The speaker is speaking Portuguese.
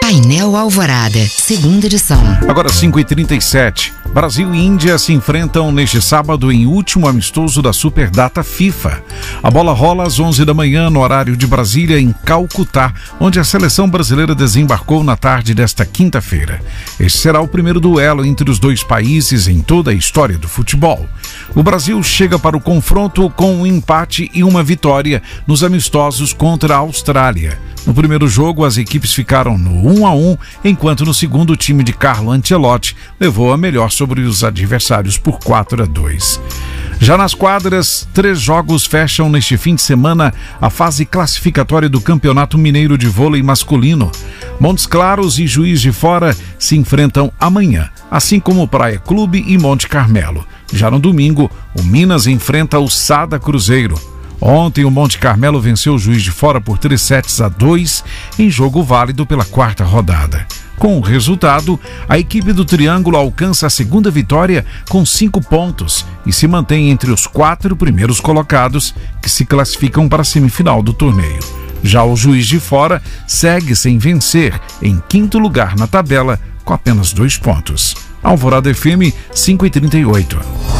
Painel Alvorada, segunda edição. Agora 5h37. Brasil e Índia se enfrentam neste sábado em último amistoso da Superdata FIFA. A bola rola às 11 da manhã no horário de Brasília, em Calcutá, onde a seleção brasileira desembarcou na tarde desta quinta-feira. Este será o primeiro duelo entre os dois países em toda a história do futebol. O Brasil chega para o confronto com um empate e uma vitória nos amistosos contra a Austrália. No primeiro jogo, as equipes ficaram no 1-1, enquanto no segundo, o time de Carlo Ancelotti levou a melhor sobre os adversários por 4-2. Já nas quadras, 3 jogos fecham neste fim de semana a fase classificatória do Campeonato Mineiro de Vôlei Masculino. Montes Claros e Juiz de Fora se enfrentam amanhã, assim como Praia Clube e Monte Carmelo. Já no domingo, o Minas enfrenta o Sada Cruzeiro. Ontem, o Monte Carmelo venceu o Juiz de Fora por 3-2 em jogo válido pela 4ª rodada. Com o resultado, a equipe do Triângulo alcança a segunda vitória com 5 pontos e se mantém entre os 4 primeiros colocados que se classificam para a semifinal do torneio. Já o Juiz de Fora segue sem vencer, em 5º lugar na tabela, com apenas 2 pontos. Alvorada FM 5h38.